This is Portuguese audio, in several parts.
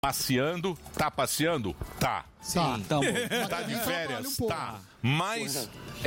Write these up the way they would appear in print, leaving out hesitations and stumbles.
Passeando? Tá passeando? Tá. Sim, tá bom. Tá de férias? Tá. Mas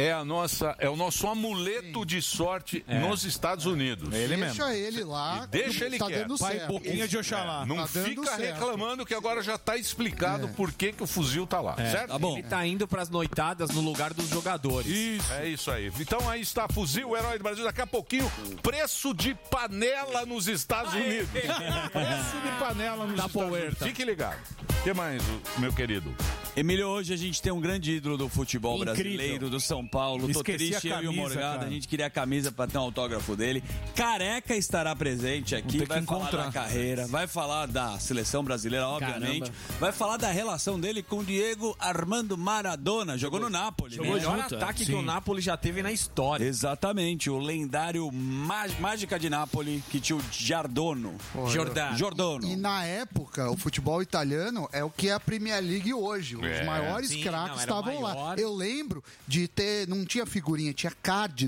é o nosso amuleto de sorte nos Estados Unidos. Ele mesmo. Deixa ele lá. Deixa ele quieto. Vai pouquinho de Oxalá. Não fica reclamando que agora já tá explicado por que o fuzil tá lá, certo? Tá bom. Ele tá indo pras noitadas no lugar dos jogadores. Isso. É isso aí. Então aí está Fuzil, o herói do Brasil. Daqui a pouquinho, preço de panela nos Estados Unidos. Preço de panela nos Estados Unidos. Fique ligado. O que mais, meu querido? Emílio, hoje a gente tem um grande ídolo do futebol brasileiro, do São Paulo. Tô triste, eu e o Morgado, a gente queria a camisa pra ter um autógrafo dele. Careca estará presente aqui, vai falar da carreira, vai falar da seleção brasileira, obviamente. Vai falar da relação dele com o Diego Armando Maradona, jogou no Napoli. Jogou junto, melhor ataque que o Napoli já teve na história. Exatamente, o lendário Mágica de Napoli, que tinha o Giordano. Giordano. E na época, o futebol italiano é o que é a Premier League hoje. Os maiores craques estavam lá. Eu lembro de ter, não tinha figurinha, tinha card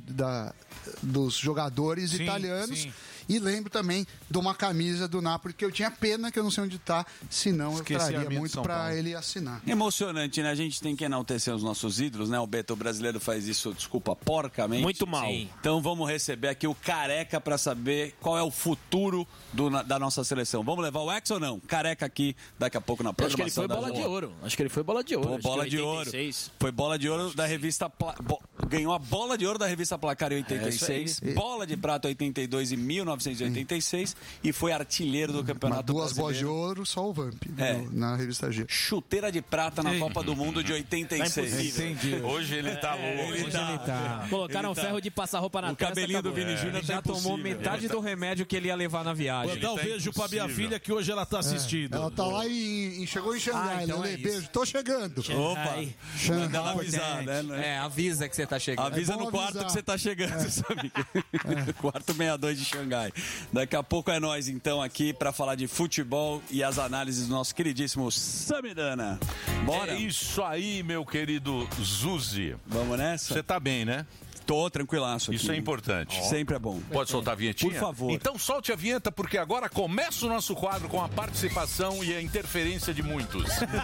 dos jogadores italianos. Sim. E lembro também de uma camisa do Napoli, que eu tinha pena que eu não sei onde tá, senão eu traria muito pra ele assinar. Emocionante, né? A gente tem que enaltecer os nossos ídolos, né? O Beto brasileiro faz isso, desculpa, porcamente. Muito mal. Sim. Então vamos receber aqui o Careca pra saber qual é o futuro da nossa seleção. Vamos levar o Ex ou não? Careca aqui, daqui a pouco na programação. Acho que ele foi bola de ouro. Acho que ele foi bola de ouro. Bola de ouro. Foi bola de ouro da revista... Ganhou a bola de ouro da revista Placar em 86, bola de prata 82 e 1986 e foi artilheiro do Campeonato Brasileiro. Bolas de ouro, só o Vamp na revista G. Chuteira de prata na Copa do Mundo de 86. Entendi. Hoje ele tá louco. Ele tá. Colocaram ferro de passar roupa na testa. O cabelinho do Vini Júnior já tomou metade do remédio que ele ia levar na viagem. Mandar um beijo pra minha filha que hoje ela tá assistindo. Ela tá lá chegou em Xangai. Então beijo, tô chegando. Opa, manda ela avisar, né? Avisa que você tá chegando. Avisa no quarto que você tá chegando, sabe? Quarto 62 de Xangai. Daqui a pouco é nós, então, aqui pra falar de futebol e as análises do nosso queridíssimo Samidana. Bora? É isso aí, meu querido Zuzi. Vamos nessa? Você tá bem, né? Tô tranquilaço aqui. Isso é importante. Sempre é bom. Pode soltar a vinhetinha? Por favor. Então solte a vinheta, porque agora começa o nosso quadro com a participação e a interferência de muitos.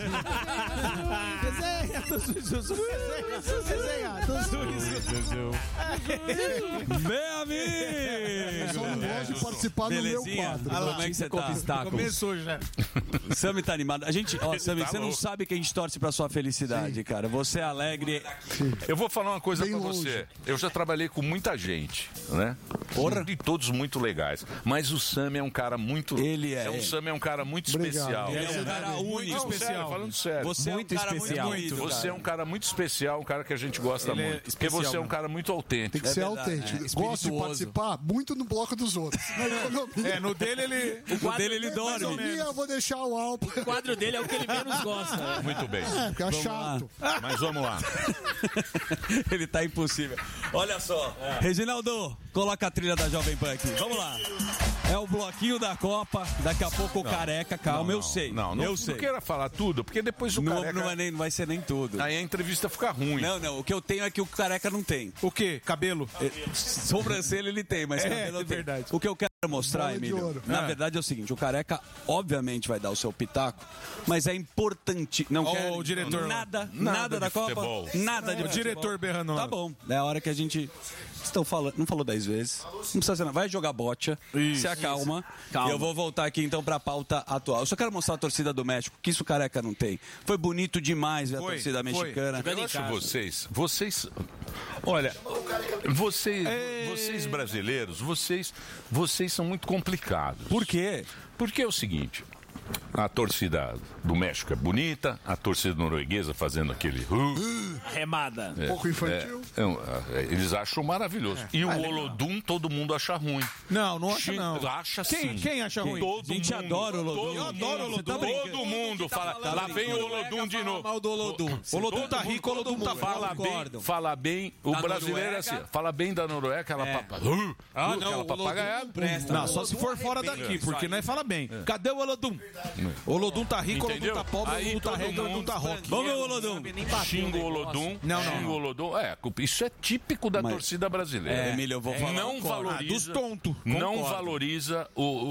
Meu amigo! Só não gosto de participar do meu quadro. Como é que você tá? Começou já. Sammy tá animado. A gente, Sammy, você não sabe que a gente torce pra sua felicidade, cara. Você é alegre. Eu vou falar uma coisa pra você. Eu já trabalhei com muita gente, né? Porra. E todos muito legais. Mas o Sammy é um cara muito... O Sammy é um cara muito especial. Ele é um cara único, especial. Sério, falando sério. Você muito é um cara especial. muito bonito, Você é um cara muito especial, um cara que a gente gosta muito. Porque você é um cara muito autêntico. Tem que ser autêntico. Gosto de participar muito no bloco dos outros. No dele ele dorme. Eu vou deixar o álbum. O quadro dele é o que ele menos gosta. Muito bem. Porque é chato. Mas vamos lá. Ele tá impossível. Olha só. Reginaldo, coloca a trilha da Jovem Pan aqui. Vamos lá. É o bloquinho da Copa. Daqui a pouco o Careca. Calma, eu sei. Não queira falar tudo, porque depois o Careca... Não vai ser nem tudo. Aí a entrevista fica ruim. Não. O que eu tenho é que o Careca não tem. O quê? Cabelo? Sobrancelha ele tem, mas cabelo não tem. Verdade. O que eu quero mostrar, Emílio, na verdade é o seguinte, o Careca obviamente vai dar o seu pitaco, mas é importante. Não quer o diretor nada da Copa, futebol. Nada de o diretor berrando. Tá bom. É a hora que a gente não falou 10 vezes. Não precisa ser nada. Vai jogar bocha. Se acalma. E eu vou voltar aqui então pra pauta atual. Eu só quero mostrar a torcida do México, que isso o Careca não tem. Foi bonito demais ver a torcida mexicana. Eu acho vocês, olha, vocês brasileiros, vocês são muito complicados. Por quê? Porque é o seguinte, a torcida do México é bonita, a torcida norueguesa fazendo aquele remada. Um pouco infantil. Eles acham maravilhoso. E o Olodum todo mundo acha ruim. Não acha não. Acha sim. Quem acha ruim? A gente adora o Olodum. Eu adoro o Olodum. Todo mundo fala. Lá vem o Olodum de novo. Mal do Olodum. O Olodum tá rico, o Olodum tá fala bem. O brasileiro é assim. Fala bem da Noruega, aquela papagaiada. Não, só se for fora daqui, porque não é fala bem. Cadê o Olodum? O Lodum tá rico, o Lodum Entendeu? tá pobre, o Aí Lodum tá todo reggae, o Lodum mundo tá rock. Vamos ver o Lodum. Xinga o Olodum. Xinga o Olodum. Isso é típico da torcida brasileira. Emílio, eu vou falar. Não valoriza, dos tontos. não Concordo. valoriza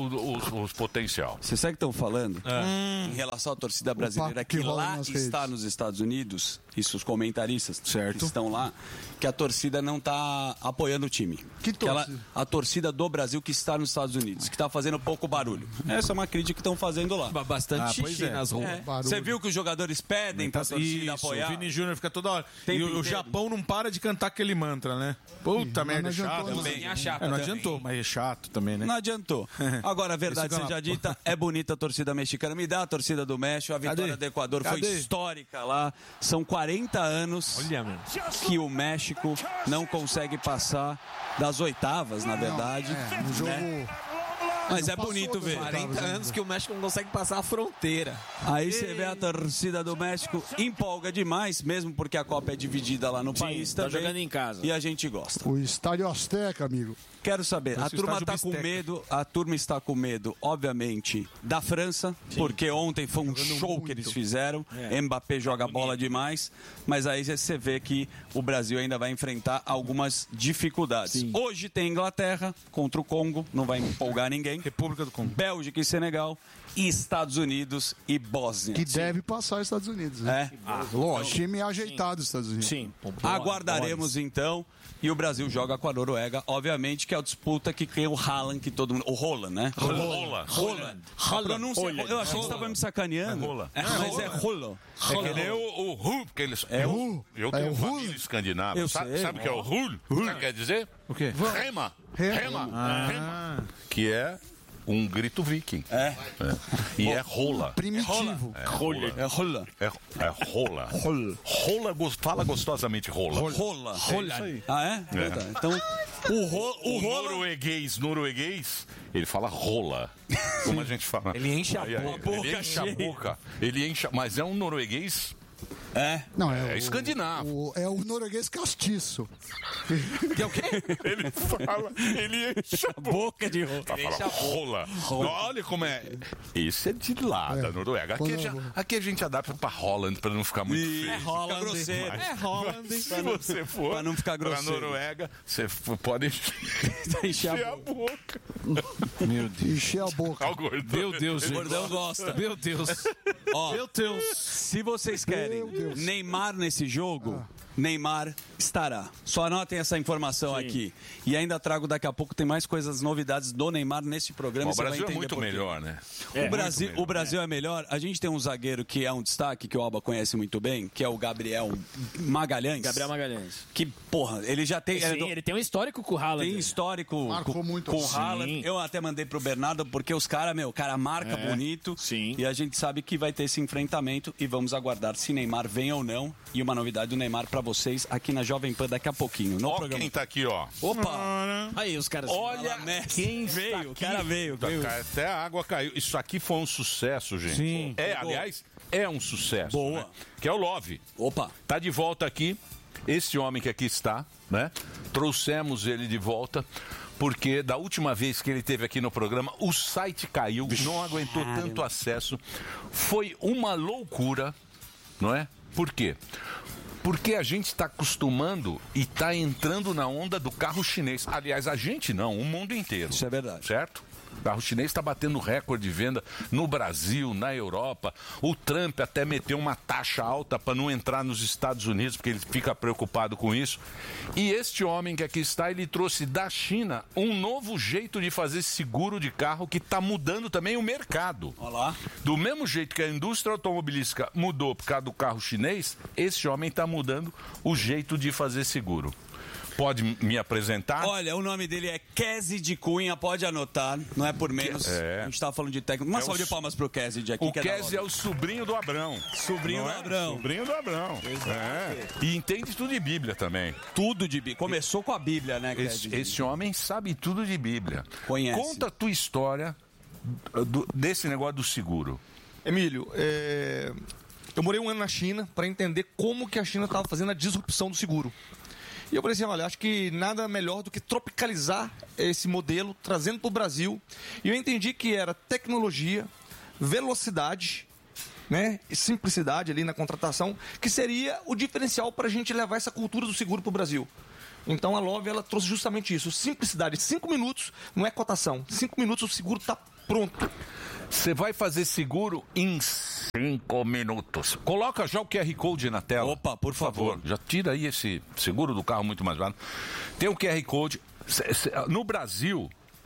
o potencial. Você sabe o que estão falando? Em relação à torcida brasileira que rola lá nas está redes. nos Estados Unidos, isso os comentaristas que estão lá, que a torcida não está apoiando o time. Que torcida? A torcida do Brasil que está nos Estados Unidos, que está fazendo pouco barulho. Essa é uma crítica que estão fazendo lá. Bastante pois xixi é. nas ruas. Barulho. Você viu que os jogadores pedem para a torcida Isso, apoiar? o Vini Júnior fica toda hora. Tempo E o inteiro. Japão não para de cantar aquele mantra, né? Puta merda, é chato. adiantou, Também. Não adiantou, mas é chato também, né? Não adiantou. Agora, a verdade Esse seja dita, é bonita a torcida mexicana. Me dá a torcida do México. A vitória do Equador foi Cadê? histórica lá. São 40 anos que o México não consegue passar das oitavas, na verdade. Um jogo... né? Mas é passou bonito das ver. 40 anos que o México não consegue passar a fronteira. Aí você vê a torcida do México empolga demais, mesmo porque a Copa é dividida lá no país tá também. jogando em casa. E a gente gosta. O Estádio Azteca, amigo. Quero saber, a Esse turma estádio está com bisteca. medo, a turma está com medo, obviamente, da França, porque ontem foi um show que eles fizeram, Mbappé joga bola demais, mas aí você vê que o Brasil ainda vai enfrentar algumas dificuldades. Hoje tem Inglaterra contra o Congo, não vai empolgar ninguém, República do Congo. Bélgica e Senegal, e Estados Unidos e Bósnia. Que deve passar os Estados Unidos. Né? Lógico. Time ajeitado dos Estados Unidos. Sim. Aguardaremos então. E o Brasil joga com a Noruega, obviamente, que é a disputa que tem o Haaland, que todo mundo. O Roland, né? Rola. A pronúncia. Eu achei que você estava me sacaneando. É rola. Mas é Roland. É que nem o Ru, porque eles. Eu tenho família escandinava. Eu Sabe sei. o que é o Ru? Sabe o que quer dizer? O quê? Rema. Rema. Que é um grito viking. E é rola. Primitivo. É Roland. É rola. Fala gostosamente rola. Rola. aí. Ah, é? Então, O Roland. norueguês, ele fala rola. Como a gente fala. Ele enche a boca. Ele enche a boca. Ele enche, mas é um norueguês Não, é escandinavo. É o norueguês castiço. Que é o quê? Ele enche a boca de rola. Fala rola. Olha como é. Esse é de lá, da Noruega. Aqui a gente adapta pra Holland, pra não ficar muito feio. Fica grosseiro. É Holland. Se você for Pra não ficar pra grosseiro. Noruega, você pode encher a boca. Meu Deus. Encher a boca. Ó, o gordão. Meu Deus, O gente. Gordão gosta. Meu Deus. Ó, Meu Deus. se vocês querem Meu Deus. Neymar nesse jogo, Neymar estará. Só anotem essa informação aqui. E ainda trago daqui a pouco, tem mais coisas, novidades do Neymar nesse programa. O você vai Brasil é entender muito por quê. melhor, né? O Brasil é melhor. A gente tem um zagueiro que é um destaque, que o Alba conhece muito bem, que é o Gabriel Magalhães. Gabriel Magalhães. Que, porra, ele já tem... Sim, ele tem um histórico com o Haaland. Tem histórico Marcou muito. com o Sim. Haaland. Eu até mandei pro Bernardo, porque os caras, o cara marca bonito. Sim. E a gente sabe que vai ter esse enfrentamento e vamos aguardar se Neymar vem ou não. E uma novidade do Neymar pra vocês aqui na Jovem Pan daqui a pouquinho. No Ó programa. quem tá aqui, ó. Opa! Aí os caras... Olha quem veio, está o cara aqui. veio. Até a água caiu. Isso aqui foi um sucesso, gente. Sim. Aliás, é um sucesso. Boa. Né? Que é o Love. Opa! Tá de volta aqui. Esse homem que aqui está, né? Trouxemos ele de volta. Porque da última vez que ele esteve aqui no programa, o site caiu, não aguentou tanto acesso. Foi uma loucura, não é? Por quê? Porque a gente está acostumando e está entrando na onda do carro chinês. Aliás, a gente não, o mundo inteiro. Isso é verdade. Certo? O carro chinês está batendo recorde de venda no Brasil, na Europa. O Trump até meteu uma taxa alta para não entrar nos Estados Unidos, porque ele fica preocupado com isso. E este homem que aqui está, ele trouxe da China um novo jeito de fazer seguro de carro que está mudando também o mercado. Olha lá. Do mesmo jeito que a indústria automobilística mudou por causa do carro chinês, esse homem está mudando o jeito de fazer seguro. Pode me apresentar? Olha, o nome dele é Kezi de Cunha, pode anotar, não é por menos. É. A gente tava falando de técnico. Uma salva de palmas pro Kezi aqui. O que Kezi é é o sobrinho do Abrão. Sobrinho Não do é? Abrão. Sobrinho do Abrão. É. E entende tudo de Bíblia também. Tudo de Bíblia. Começou com a Bíblia, né, Kezi? Esse homem sabe tudo de Bíblia. Conhece. Conta a tua história desse negócio do seguro. Emílio, eu morei um ano na China para entender como que a China estava fazendo a disrupção do seguro. E eu falei assim, olha, acho que nada melhor do que tropicalizar esse modelo, trazendo para o Brasil. E eu entendi que era tecnologia, velocidade, né, e simplicidade ali na contratação, que seria o diferencial para a gente levar essa cultura do seguro para o Brasil. Então a Love, ela trouxe justamente isso, simplicidade. 5 minutos não é cotação, 5 minutos o seguro está pronto. Você vai fazer seguro em 5 minutos. Coloca já o QR Code na tela. Opa, por favor. Já tira aí esse seguro do carro muito mais barato. Tem o QR Code. No Brasil,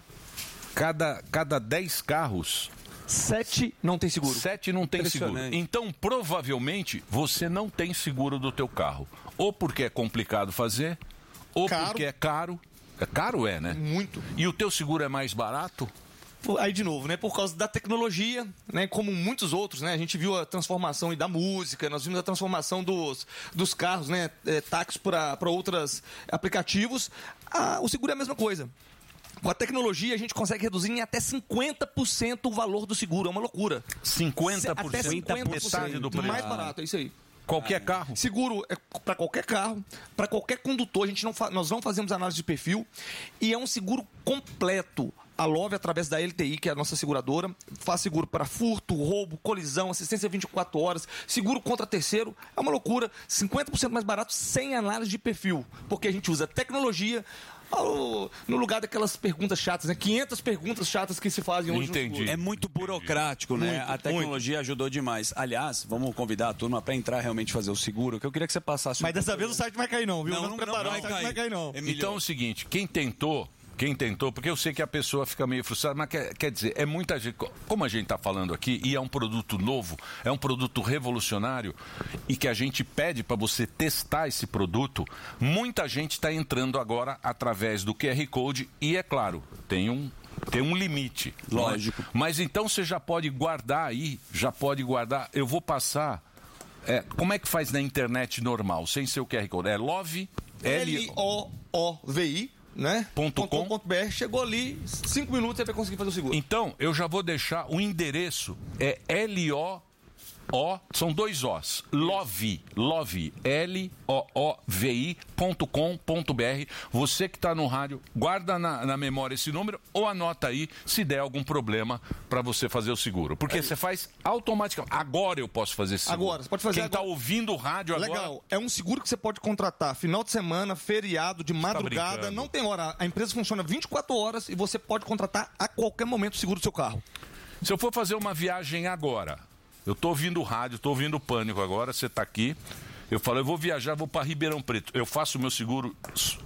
cada 10 carros... 7 não tem seguro. 7 não tem seguro. Então, provavelmente, você não tem seguro do teu carro. Ou porque é complicado fazer, ou porque é caro. É caro, né? Muito. E o teu seguro é mais barato? Aí, de novo, né? Por causa da tecnologia, né? Como muitos outros, né? A gente viu a transformação aí da música, nós vimos a transformação dos carros, né? Táxis para outros aplicativos. O seguro é a mesma coisa. Com a tecnologia, a gente consegue reduzir em até 50% o valor do seguro. É uma loucura. 50%? Até 50%. Metade do preço. Mais barato, é isso aí. Qualquer carro? Seguro é para qualquer carro, para qualquer condutor. Nós não fazemos análise de perfil. E é um seguro completo. A Love, através da LTI, que é a nossa seguradora, faz seguro para furto, roubo, colisão, assistência 24 horas, seguro contra terceiro. É uma loucura. 50% mais barato sem análise de perfil. Porque a gente usa tecnologia no lugar daquelas perguntas chatas, né? 500 perguntas chatas que se fazem hoje. Entendi. É muito burocrático, né? Muito, a tecnologia ajudou demais. Aliás, vamos convidar a turma para entrar realmente fazer o seguro, que eu queria que você passasse... Mas dessa vez o site não vai cair não, viu? Não vai cair não. Então é o seguinte, quem tentou, porque eu sei que a pessoa fica meio frustrada, mas quer dizer, é muita gente, como a gente está falando aqui, e é um produto novo, é um produto revolucionário, e que a gente pede para você testar esse produto, muita gente está entrando agora através do QR Code, e é claro, tem um limite. Lógico. Mas então você já pode guardar aí, eu vou passar... como é que faz na internet normal, sem ser o QR Code? É Love, L-O-O-V-I, né? .com.br, chegou ali, 5 minutos você vai conseguir fazer o seguro. Então, eu já vou deixar o endereço, é são 2 Os, Love, LOOVI.com.br. Você que está no rádio, guarda na memória esse número ou anota aí se der algum problema para você fazer o seguro. Porque você faz automaticamente. Agora eu posso fazer esse seguro. Agora, você pode fazer. Quem está ouvindo o rádio agora... Legal, é um seguro que você pode contratar final de semana, feriado, de madrugada, não tem hora. A empresa funciona 24 horas e você pode contratar a qualquer momento o seguro do seu carro. Se eu for fazer uma viagem agora... Eu estou ouvindo o rádio, estou ouvindo o Pânico agora, você está aqui. Eu falo, eu vou viajar, vou para Ribeirão Preto. Eu faço o meu seguro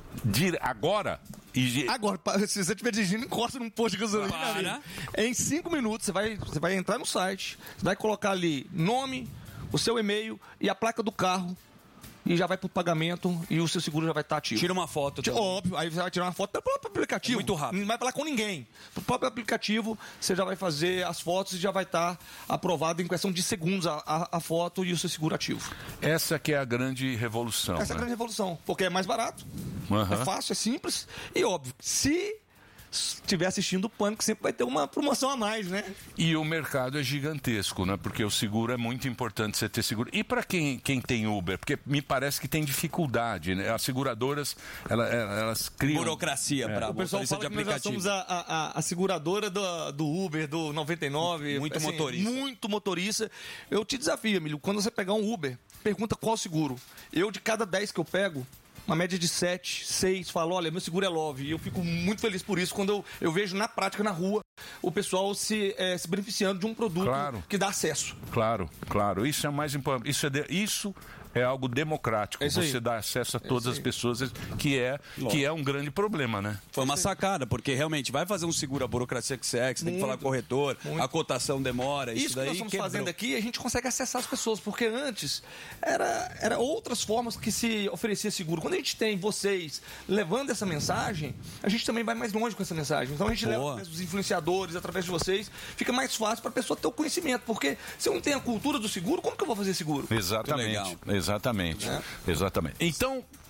agora? Agora, se você estiver dirigindo, encosta num posto de gasolina. Em 5 minutos, você vai entrar no site, você vai colocar ali nome, o seu e-mail e a placa do carro. E já vai pro pagamento e o seu seguro já vai estar ativo. Tira uma foto. Óbvio, aí você vai tirar uma foto pelo próprio aplicativo. Muito rápido. Não vai falar com ninguém. Pro próprio aplicativo, você já vai fazer as fotos e já vai estar aprovado em questão de segundos a foto e o seu seguro ativo. Essa que é a grande revolução. Essa é a grande revolução, porque é mais barato, é fácil, é simples e óbvio, se estiver assistindo o Pânico, sempre vai ter uma promoção a mais, né? E o mercado é gigantesco, né? Porque o seguro é muito importante você ter seguro. E para quem tem Uber? Porque me parece que tem dificuldade, né? As seguradoras, elas criam... burocracia para o pessoal fala que nós já somos a seguradora do Uber, do 99. Muito motorista. Muito motorista. Eu te desafio, Emílio, quando você pegar um Uber, pergunta qual seguro. Eu, de cada 10 que eu pego, uma média de 7, 6, falo, olha, meu seguro é Love. E eu fico muito feliz por isso, quando eu vejo na prática, na rua, o pessoal se beneficiando de um produto que dá acesso. Claro. Isso é o mais importante. Isso é algo democrático. Você dá acesso a todas as pessoas, que é um grande problema, né? Foi uma sacada, porque realmente vai fazer um seguro, a burocracia que você tem que falar com o corretor, a cotação demora, isso daí que nós estamos fazendo aqui, a gente consegue acessar as pessoas, porque antes era outras formas que se oferecia seguro. Quando a gente tem vocês levando essa mensagem, a gente também vai mais longe com essa mensagem. Então a gente leva através dos influenciadores, através de vocês, fica mais fácil para a pessoa ter o conhecimento, porque se eu não tenho a cultura do seguro, como que eu vou fazer seguro? Exatamente. Então,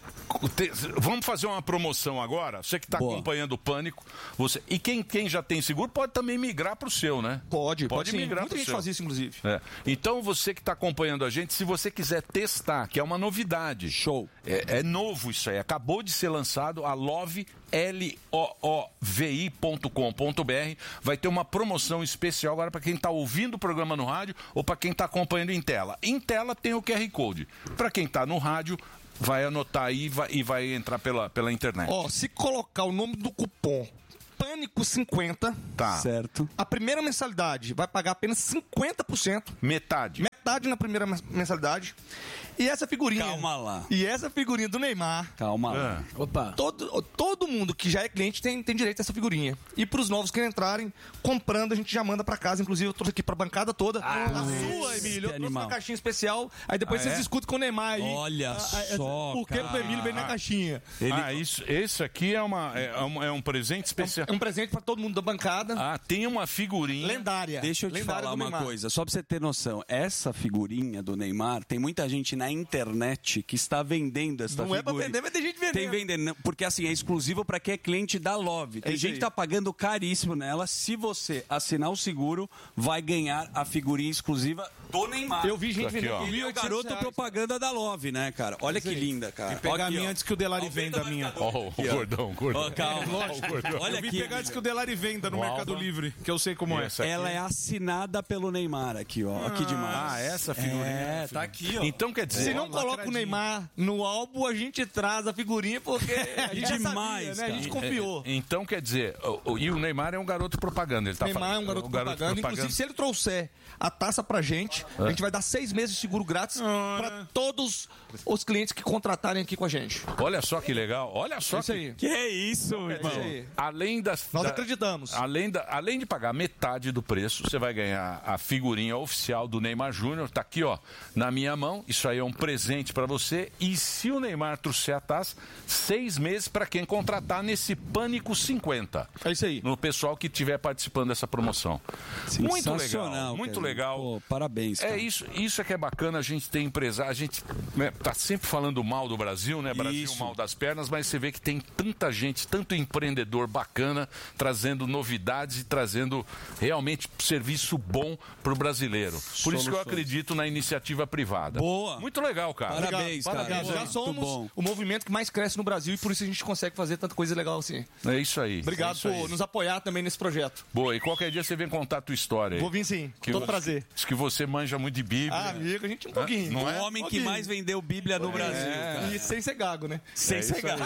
Vamos fazer uma promoção agora. Você que está acompanhando o Pânico. E quem já tem seguro pode também migrar para o seu, né? Pode migrar Muita gente faz isso, inclusive. Então, você que está acompanhando a gente, se você quiser testar, que é uma novidade. Show. É novo isso aí. Acabou de ser lançado a Loovi, LOOVI.com.br. Vai ter uma promoção especial agora para quem está ouvindo o programa no rádio ou para quem está acompanhando em tela. Em tela tem o QR Code. Para quem está no rádio, vai anotar aí e vai entrar pela internet. Se colocar o nome do cupom Pânico 50, certo. A primeira mensalidade vai pagar apenas 50%. Metade na primeira mensalidade. E essa figurinha... Calma lá. E essa figurinha do Neymar... Calma lá. Opa. Todo mundo que já é cliente tem direito a essa figurinha. E pros novos que entrarem, comprando, a gente já manda pra casa. Inclusive, eu trouxe aqui pra bancada toda. A sua, Emílio. Eu trouxe uma caixinha especial. Aí depois vocês discutem com o Neymar aí. Olha só, por que o Emílio vem na caixinha. Esse aqui é um presente especial. É um presente pra todo mundo da bancada. Tem uma figurinha. Lendária. Deixa eu te falar uma coisa, só pra você ter noção. Essa figurinha do Neymar, tem muita gente na internet que está vendendo essa figurinha. Não é pra vender, mas tem gente vendendo. Tem vendendo, porque assim, é exclusivo para quem é cliente da Loovi. Tem gente que tá pagando caríssimo nela. Se você assinar o seguro, vai ganhar a figurinha exclusiva do Neymar. Eu vi gente vendendo. Ele é o garoto propaganda da Loovi, né, cara? Olha que linda, cara. Pegar a minha antes que o Delari venda a minha. O gordão. Calma. Olha eu vim aqui. pegar antes que o Delari venda no Mercado Livre, que eu sei como é. Ela é assinada pelo Neymar aqui, ó. Aqui demais. Essa figurinha. Tá aqui, ó. Então quer dizer... Se não coloca o Neymar no álbum, a gente traz a figurinha porque a gente demais, sabia, né? A gente confiou. Então quer dizer... E o Neymar é um garoto propaganda. Neymar é um garoto propaganda. Inclusive, se ele trouxer a taça pra gente, a gente vai dar 6 meses de seguro grátis pra todos os clientes que contratarem aqui com a gente. Olha só que legal. Olha só isso aí. Que é isso, irmão? Além Nós acreditamos. Além de pagar metade do preço, você vai ganhar a figurinha oficial do Neymar Júnior. Tá aqui, ó, na minha mão. Isso aí é um presente pra você. E se o Neymar trouxer a taça, 6 meses pra quem contratar nesse Pânico 50. É isso aí. No pessoal que estiver participando dessa promoção. Muito legal. Muito legal. Pô, parabéns, cara. Isso é que é bacana, a gente tem empresário, a gente tá sempre falando mal do Brasil, né? Brasil mal das pernas, mas você vê que tem tanta gente, tanto empreendedor bacana, trazendo novidades e trazendo realmente serviço bom pro brasileiro. Por isso que eu acredito na iniciativa privada. Boa. Muito legal, cara. Parabéns, cara. Já somos o movimento que mais cresce no Brasil e por isso a gente consegue fazer tanta coisa legal assim. É isso aí. Obrigado por nos apoiar também nesse projeto. Boa, e qualquer dia você vem contar a tua história aí. Vou vir sim, com todo prazer. Diz que você manja muito de Bíblia. Amigo, a gente um pouquinho. Não é? O homem que mais vendeu Bíblia no Brasil. Cara. E sem ser gago, né? Sem ser gago.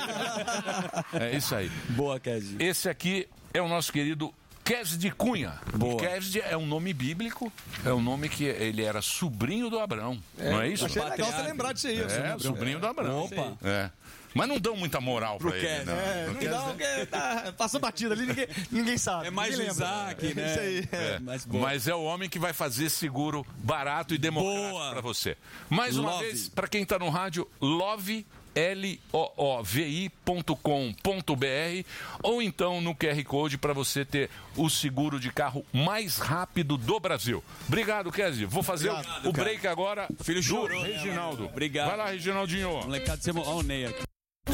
É isso aí. Boa, Ked. Esse aqui é o nosso querido Kesd Cunha. Kesd é um nome bíblico, é um nome que ele era sobrinho do Abraão. Não é isso? Achei legal você lembrar disso aí. Sobrinho do Abraão. Opa. Mas não dão muita moral pra ele. Passou batida ali, ninguém sabe. É mais Isaac, né? Isso aí. Mas é o homem que vai fazer seguro barato e democrático pra você. Mais uma vez, pra quem tá no rádio, Loovi, LOOVI.com.br ou então no QR Code para você ter o seguro de carro mais rápido do Brasil. Obrigado, Kesd. Vou fazer o break agora. Filho chorou, Reginaldo. Obrigado. Vai lá, Reginaldinho. Molecada, você... Ó, o Ney aqui.